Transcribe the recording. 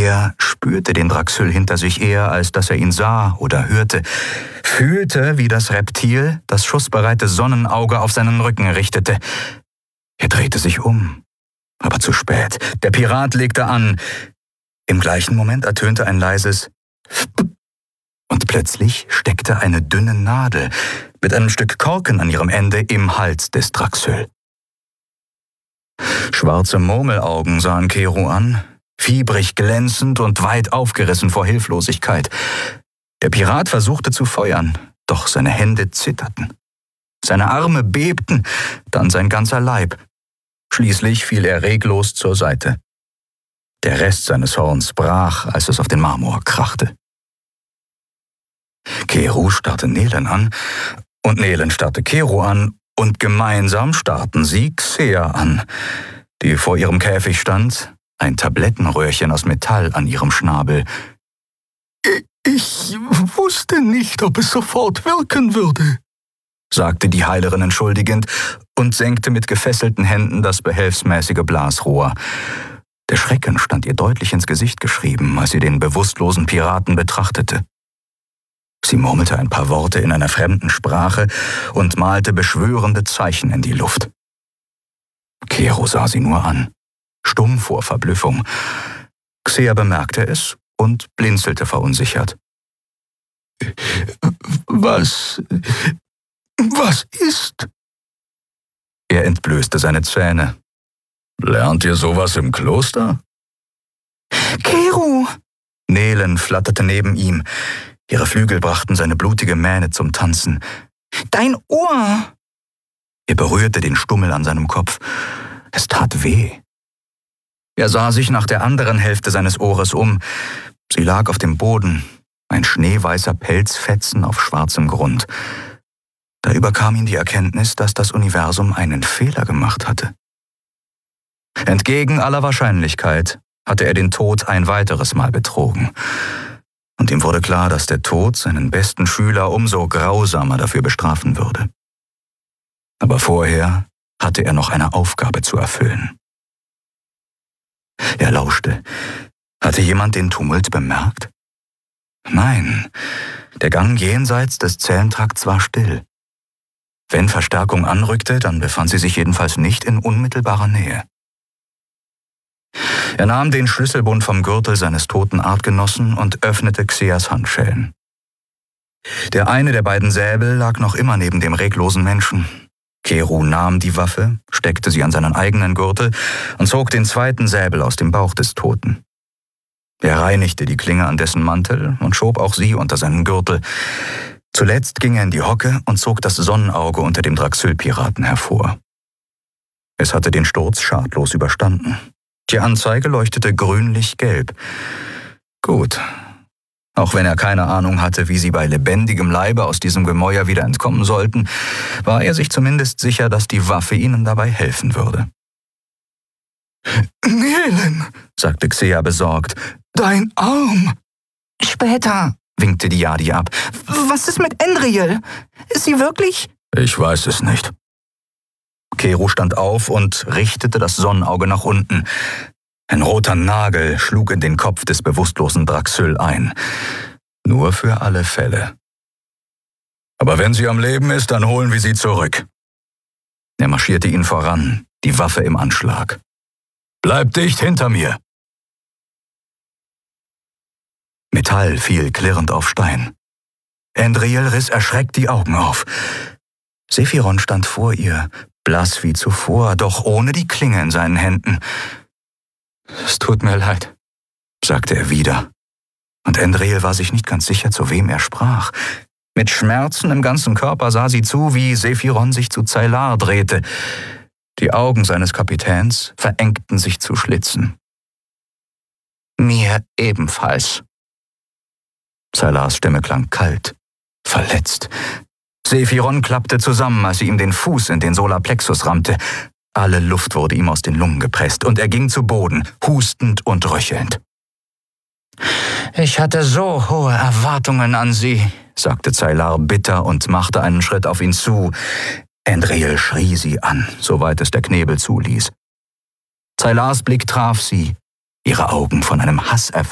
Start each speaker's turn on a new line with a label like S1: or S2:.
S1: Er spürte den Draxyl hinter sich eher, als dass er ihn sah oder hörte, fühlte, wie das Reptil das schussbereite Sonnenauge auf seinen Rücken richtete. Er drehte sich um, aber zu spät. Der Pirat legte an. Im gleichen Moment ertönte ein leises Fp, und plötzlich steckte eine dünne Nadel mit einem Stück Korken an ihrem Ende im Hals des Draxyl. Schwarze Murmelaugen sahen Kero an, fiebrig glänzend und weit aufgerissen vor Hilflosigkeit. Der Pirat versuchte zu feuern, doch seine Hände zitterten. Seine Arme bebten, dann sein ganzer Leib. Schließlich fiel er reglos zur Seite. Der Rest seines Horns brach, als es auf den Marmor krachte. Kero starrte Nehlen an, und Nehlen starrte Kero an, und gemeinsam starrten sie Xea an, die vor ihrem Käfig stand, ein Tablettenröhrchen aus Metall an ihrem Schnabel.
S2: »Ich wusste nicht, ob es sofort wirken würde«,
S1: sagte die Heilerin entschuldigend und senkte mit gefesselten Händen das behelfsmäßige Blasrohr. Der Schrecken stand ihr deutlich ins Gesicht geschrieben, als sie den bewusstlosen Piraten betrachtete. Sie murmelte ein paar Worte in einer fremden Sprache und malte beschwörende Zeichen in die Luft. Kero sah sie nur an, stumm vor Verblüffung. Xea bemerkte es und blinzelte verunsichert.
S2: Was ist?
S1: Er entblößte seine Zähne.
S3: »Lernt ihr sowas im Kloster?«
S4: »Kero!«
S1: Nehlen flatterte neben ihm. Ihre Flügel brachten seine blutige Mähne zum Tanzen.
S4: »Dein Ohr!«
S1: Er berührte den Stummel an seinem Kopf. Es tat weh. Er sah sich nach der anderen Hälfte seines Ohres um. Sie lag auf dem Boden, ein schneeweißer Pelzfetzen auf schwarzem Grund. Da überkam ihn die Erkenntnis, dass das Universum einen Fehler gemacht hatte. Entgegen aller Wahrscheinlichkeit hatte er den Tod ein weiteres Mal betrogen. Und ihm wurde klar, dass der Tod seinen besten Schüler umso grausamer dafür bestrafen würde. Aber vorher hatte er noch eine Aufgabe zu erfüllen. Er lauschte. Hatte jemand den Tumult bemerkt? Nein, der Gang jenseits des Zellentrakts war still. Wenn Verstärkung anrückte, dann befand sie sich jedenfalls nicht in unmittelbarer Nähe. Er nahm den Schlüsselbund vom Gürtel seines toten Artgenossen und öffnete Xeas Handschellen. Der eine der beiden Säbel lag noch immer neben dem reglosen Menschen. Kero nahm die Waffe, steckte sie an seinen eigenen Gürtel und zog den zweiten Säbel aus dem Bauch des Toten. Er reinigte die Klinge an dessen Mantel und schob auch sie unter seinen Gürtel. Zuletzt ging er in die Hocke und zog das Sonnenauge unter dem Draxyl-Piraten hervor. Es hatte den Sturz schadlos überstanden. Die Anzeige leuchtete grünlich-gelb. Gut. Auch wenn er keine Ahnung hatte, wie sie bei lebendigem Leibe aus diesem Gemäuer wieder entkommen sollten, war er sich zumindest sicher, dass die Waffe ihnen dabei helfen würde.
S2: »Nehlen«,
S1: sagte Xea besorgt.
S2: »Dein Arm!«
S4: »Später«,
S1: winkte die Yadi ab.
S4: »Was ist mit Endriel? Ist sie wirklich?«
S3: »Ich weiß es nicht.«
S1: Kero stand auf und richtete das Sonnenauge nach unten. Ein roter Nagel schlug in den Kopf des bewusstlosen Draxyl ein. Nur für alle Fälle.
S3: »Aber wenn sie am Leben ist, dann holen wir sie zurück.«
S1: Er marschierte ihn voran, die Waffe im Anschlag.
S3: »Bleib dicht hinter mir!«
S1: Metall fiel klirrend auf Stein. Endriel riss erschreckt die Augen auf. Sephiron stand vor ihr, blass wie zuvor, doch ohne die Klinge in seinen Händen. »Es tut mir leid«, sagte er wieder. Und Endriel war sich nicht ganz sicher, zu wem er sprach. Mit Schmerzen im ganzen Körper sah sie zu, wie Sephiron sich zu Zaylar drehte. Die Augen seines Kapitäns verengten sich zu Schlitzen. »Mir ebenfalls.« Zaylars Stimme klang kalt, verletzt. Sephiron klappte zusammen, als sie ihm den Fuß in den Solarplexus rammte. Alle Luft wurde ihm aus den Lungen gepresst und er ging zu Boden, hustend und röchelnd. »Ich hatte so hohe Erwartungen an Sie«, sagte Zaylar bitter und machte einen Schritt auf ihn zu. Endriel schrie sie an, soweit es der Knebel zuließ. Zaylars Blick traf sie, ihre Augen von einem Hass